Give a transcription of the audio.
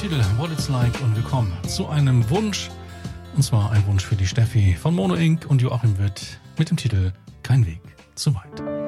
Titel What It's Like und willkommen zu einem Wunsch. Und zwar ein Wunsch für die Steffi von Mono Inc. und Joachim Witt mit dem Titel Kein Weg zu weit.